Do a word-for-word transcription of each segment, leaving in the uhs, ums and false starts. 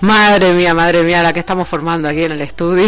Madre mía, madre mía, la que estamos formando aquí en el estudio.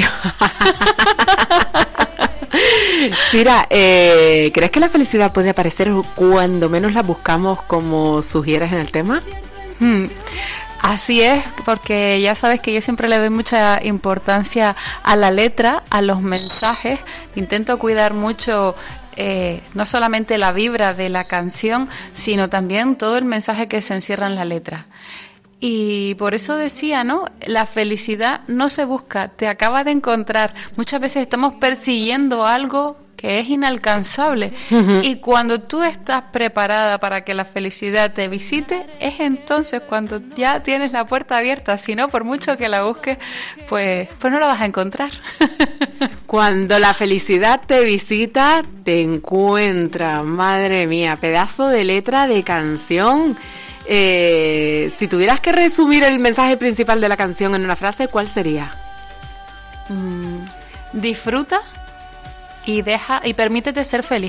Sira, eh, ¿crees que la felicidad puede aparecer cuando menos la buscamos, como sugieres en el tema? Hmm. Así es, porque ya sabes que yo siempre le doy mucha importancia a la letra, a los mensajes. Intento cuidar mucho eh, no solamente la vibra de la canción, sino también todo el mensaje que se encierra en la letra. Y por eso decía, ¿no? La felicidad no se busca, te acaba de encontrar. Muchas veces estamos persiguiendo algo que es inalcanzable. Uh-huh. Y cuando tú estás preparada para que la felicidad te visite, es entonces cuando ya tienes la puerta abierta. Si no, por mucho que la busques, pues, pues no la vas a encontrar. Cuando la felicidad te visita, te encuentra. Madre mía, pedazo de letra de canción. Eh, si tuvieras que resumir el mensaje principal de la canción en una frase, ¿cuál sería? Mm, disfruta y deja y permítete ser feliz.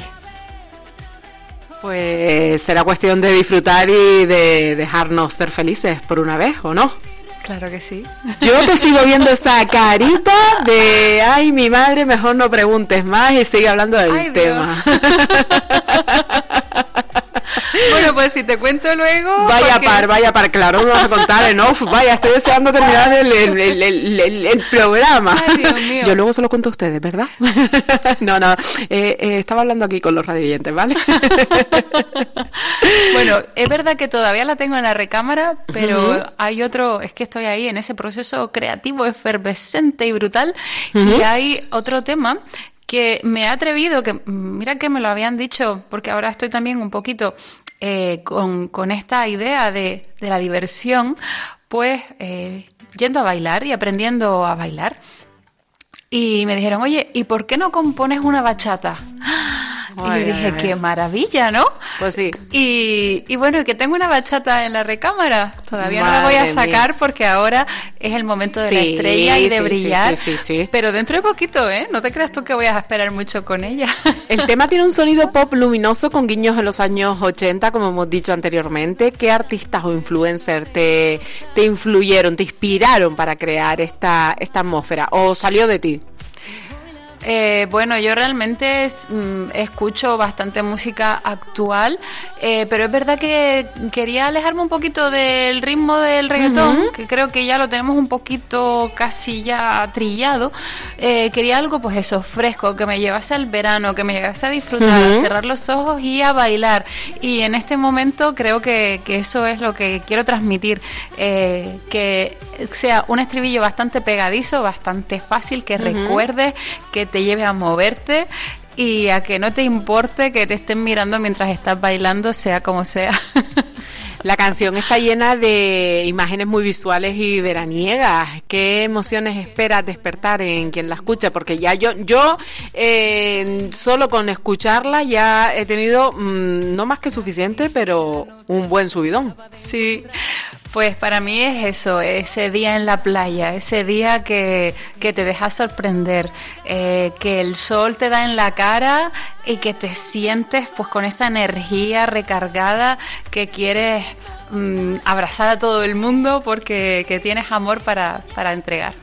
Pues será cuestión de disfrutar y de dejarnos ser felices por una vez, ¿o no? Claro que sí. Yo te sigo viendo esa carita de ay, mi madre, mejor no preguntes más y sigue hablando del ay, tema. Bueno, pues si te cuento luego... Vaya porque... par, vaya par, claro, me vas a contar en off. Vaya, estoy deseando terminar el, el, el, el, el, el programa. Ay, Dios mío. Yo luego se lo cuento a ustedes, ¿verdad? No, no, eh, eh, estaba hablando aquí con los radioyentes, ¿vale? Bueno, es verdad que todavía la tengo en la recámara, pero uh-huh. hay otro, es que estoy ahí en ese proceso creativo efervescente y brutal, uh-huh. y hay otro tema que me he atrevido, que mira que me lo habían dicho, porque ahora estoy también un poquito eh, con, con esta idea de, de la diversión, pues eh, yendo a bailar y aprendiendo a bailar. Y me dijeron, oye, ¿y por qué no compones una bachata? Ay, y yo dije, ay, qué maravilla, ¿no? Pues sí. Y, y bueno, que tengo una bachata en la recámara. Todavía Madre no la voy a sacar mía. Porque ahora es el momento de sí, la estrella y de sí, brillar. Sí, sí, sí, sí. Pero dentro de poquito, ¿eh? No te creas tú que voy a esperar mucho con ella. El tema tiene un sonido pop luminoso con guiños en los años ochenta, como hemos dicho anteriormente. ¿Qué artistas o influencers te, te influyeron, te inspiraron para crear esta, esta atmósfera? ¿O salió de ti? Eh, bueno, yo realmente es, mm, escucho bastante música actual, eh, pero es verdad que quería alejarme un poquito del ritmo del reggaetón, uh-huh. que creo que ya lo tenemos un poquito casi ya trillado. Eh, quería algo, pues eso, fresco, que me llevase al verano, que me llevase a disfrutar, uh-huh. a cerrar los ojos y a bailar. Y en este momento creo que, que eso es lo que quiero transmitir, eh, que sea un estribillo bastante pegadizo, bastante fácil, que uh-huh. recuerdes, que te lleve a moverte y a que no te importe que te estén mirando mientras estás bailando, sea como sea. La canción está llena de imágenes muy visuales y veraniegas. ¿Qué emociones esperas despertar en quien la escucha? Porque ya yo, yo eh, solo con escucharla ya he tenido mmm, no más que suficiente, pero un buen subidón. Sí. Pues para mí es eso, ese día en la playa, ese día que, que te deja sorprender, eh, que el sol te da en la cara y que te sientes pues con esa energía recargada, que quieres mmm, abrazar a todo el mundo porque que tienes amor para, para entregar.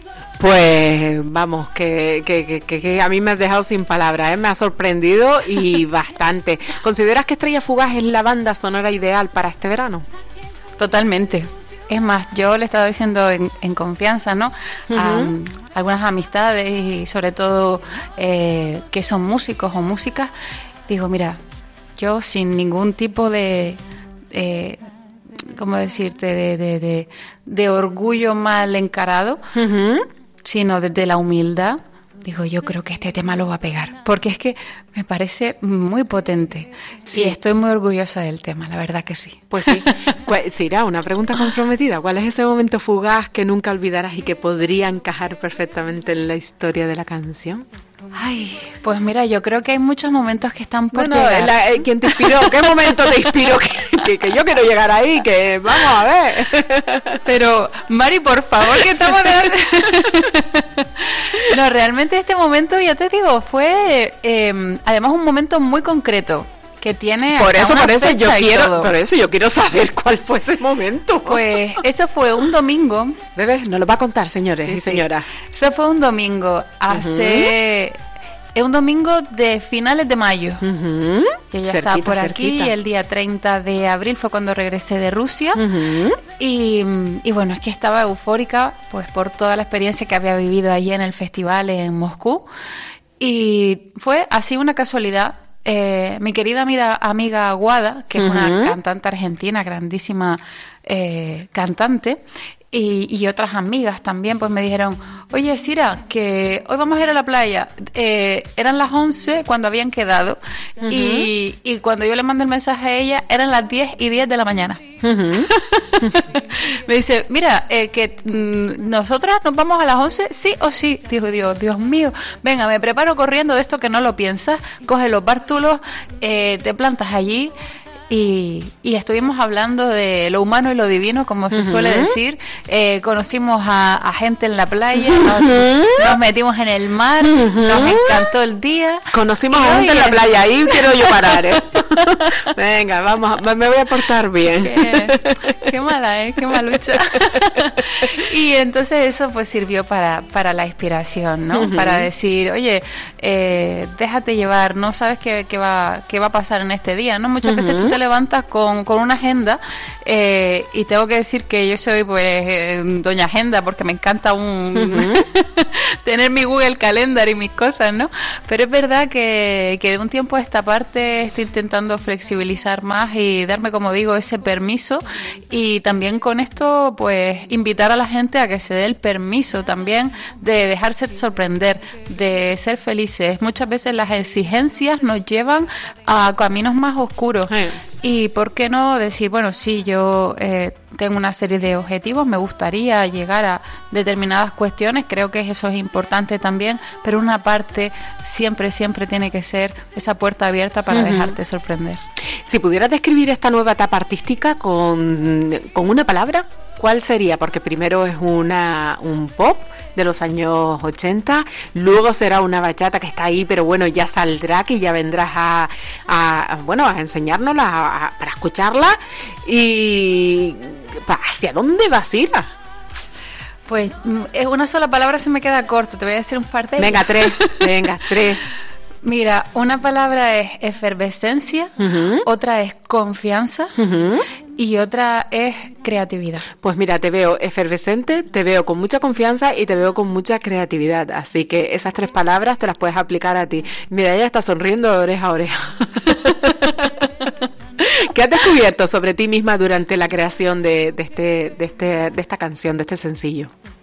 Pues vamos, que, que, que, que a mí me has dejado sin palabras, ¿eh? Me ha sorprendido y bastante. ¿Consideras que Estrella Fugaz es la banda sonora ideal para este verano? Totalmente. Es más, yo le he estado diciendo en, en confianza, ¿no? Uh-huh. A, a algunas amistades y sobre todo eh, que son músicos o músicas. Digo, mira, yo sin ningún tipo de, eh, ¿cómo decirte? De, de, de, de orgullo mal encarado, uh-huh. sino desde la humildad. Digo, yo creo que este tema lo va a pegar, porque es que me parece muy potente, sí. Y estoy muy orgullosa del tema, la verdad que sí. Pues sí. Sira, una pregunta comprometida. ¿Cuál es ese momento fugaz que nunca olvidarás y que podría encajar perfectamente en la historia de la canción? Ay, pues mira, yo creo que hay muchos momentos que están por bueno, llegar. La, eh, ¿quién te inspiró? ¿Qué momento te inspiró? Que, que, que yo quiero llegar ahí, que vamos a ver. Pero, Mari, por favor, que estamos de... No, realmente este momento, ya te digo, fue eh, además un momento muy concreto. que tiene por eso, por eso yo quiero, todo. por eso yo quiero saber cuál fue ese momento. Pues eso fue un domingo. Bebé, nos lo va a contar, señores Sí, y sí. señoras. Eso fue un domingo, hace... Uh-huh. Es un domingo de finales de mayo. Uh-huh. Yo ya cerquita, estaba por cerquita. aquí. El día treinta de abril fue cuando regresé de Rusia. Uh-huh. y, y bueno, es que estaba eufórica pues por toda la experiencia que había vivido allí en el festival en Moscú. Y fue así una casualidad. Eh, mi querida amiga, amiga Guada, que es uh-huh. una cantante argentina, grandísima eh, cantante, y, y otras amigas también, pues me dijeron, oye, Sira, que hoy vamos a ir a la playa. Eh, eran las once cuando habían quedado, uh-huh. y, y cuando yo le mandé el mensaje a ella, eran las diez y diez de la mañana. Uh-huh. Me dice, mira, eh, que mm, nosotras nos vamos a las once, sí o sí. Dijo, Dios, Dios mío, venga, me preparo corriendo de esto que no lo piensas, coge los bártulos, eh, te plantas allí. Y, y estuvimos hablando de lo humano y lo divino, como se uh-huh. suele decir. Eh, conocimos a, a gente en la playa, nos, uh-huh. nos metimos en el mar, uh-huh. nos encantó el día. Conocimos a gente en la playa, ahí quiero yo parar, ¿eh? Venga, vamos, me voy a portar bien. Qué, qué mala, ¿eh? Qué malucha. Y entonces eso pues sirvió para, para la inspiración, ¿no? Uh-huh. Para decir, oye, eh, déjate llevar, no sabes qué, qué, va, qué va a pasar en este día, ¿no? Muchas uh-huh. veces tú te levantas con, con una agenda eh, y tengo que decir que yo soy pues eh, doña agenda porque me encanta un uh-huh. tener mi Google Calendar y mis cosas, ¿no? Pero es verdad que, que de un tiempo a esta parte estoy intentando flexibilizar más y darme, como digo, ese permiso, y también con esto pues invitar a la gente a que se dé el permiso también de dejarse sorprender, de ser felices. Muchas veces las exigencias nos llevan a caminos más oscuros. Sí. Y por qué no decir, bueno, sí, yo eh, tengo una serie de objetivos, me gustaría llegar a determinadas cuestiones, creo que eso es importante también, pero una parte siempre, siempre tiene que ser esa puerta abierta para uh-huh. dejarte sorprender. Si pudieras describir esta nueva etapa artística con, con una palabra, ¿cuál sería? Porque primero es una un pop de los años ochenta, luego será una bachata que está ahí, pero bueno, ya saldrá, que ya vendrás a, a, a bueno, a enseñárnosla, a, a, para escucharla. Y ¿hacia dónde vas, Ira? Pues es una sola palabra, se me queda corto, te voy a decir un par de ellas. Venga, tres, venga, tres. Mira, una palabra es efervescencia, uh-huh. otra es confianza uh-huh. y otra es creatividad. Pues mira, te veo efervescente, te veo con mucha confianza y te veo con mucha creatividad. Así que esas tres palabras te las puedes aplicar a ti. Mira, ella está sonriendo de oreja a oreja. ¿Qué has descubierto sobre ti misma durante la creación de, de, este, de, este, de esta canción, de este sencillo?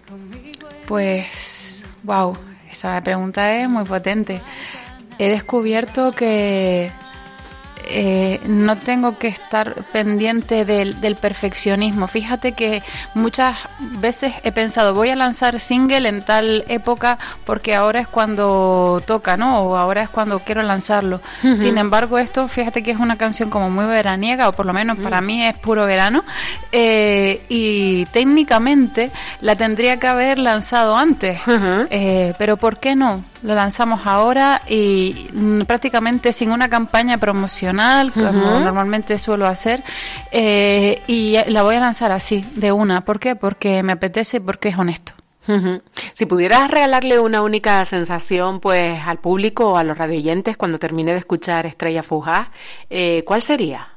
Pues, wow, esa pregunta es muy potente. He descubierto que eh, no tengo que estar pendiente del, del perfeccionismo. Fíjate que muchas veces he pensado, voy a lanzar single en tal época porque ahora es cuando toca, ¿no? O ahora es cuando quiero lanzarlo. Uh-huh. Sin embargo, esto, fíjate que es una canción como muy veraniega, o por lo menos uh-huh. para mí es puro verano, eh, y técnicamente la tendría que haber lanzado antes. Uh-huh. Eh, pero ¿por qué no? Lo lanzamos ahora y mm, prácticamente sin una campaña promocional, como uh-huh. normalmente suelo hacer, eh, y la voy a lanzar así, de una. ¿Por qué? Porque me apetece y porque es honesto. Uh-huh. Si pudieras regalarle una única sensación pues al público o a los radioyentes cuando termine de escuchar Estrella Fugaz, eh, ¿cuál sería?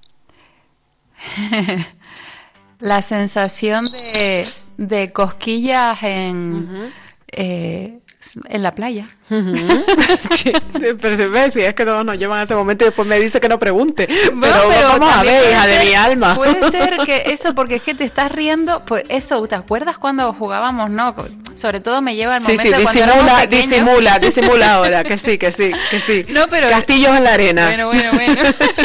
La sensación de, de cosquillas en... Uh-huh. eh, en la playa. Uh-huh. Pero se ve, si es que todos nos llevan a ese momento y después me dice que no pregunte. Bueno, pero, pero vamos a ver, hija ser, de mi alma. Puede ser que eso, porque es que te estás riendo, pues eso, ¿te acuerdas cuando jugábamos, no? Sobre todo me lleva el momento sí, sí, cuando disimula, disimula, disimula ahora, que sí, que sí, que sí. No, pero castillos en la arena. Bueno, bueno, bueno.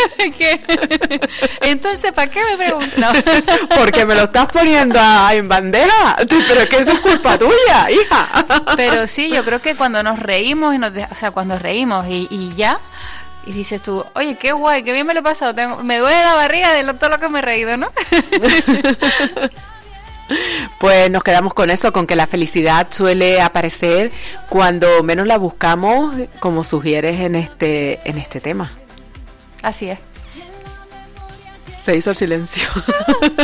Entonces, ¿para qué me preguntas? No. Porque me lo estás poniendo a, en bandeja. Pero es que eso es culpa tuya, hija. Pero sí, yo creo que cuando nos reímos y nos, de, o sea, cuando reímos y, y ya, y dices tú, oye, qué guay, qué bien me lo he pasado, tengo, me duele la barriga de lo, todo lo que me he reído, ¿no? Pues nos quedamos con eso, con que la felicidad suele aparecer cuando menos la buscamos, como sugieres en este, en este tema. Así es. Se hizo el silencio.